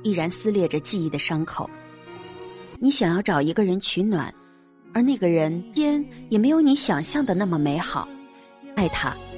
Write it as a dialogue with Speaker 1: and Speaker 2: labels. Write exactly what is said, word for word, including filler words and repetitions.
Speaker 1: 依然撕裂着记忆的伤口。你想要找一个人取暖，而那个人天也没有你想象的那么美好。爱他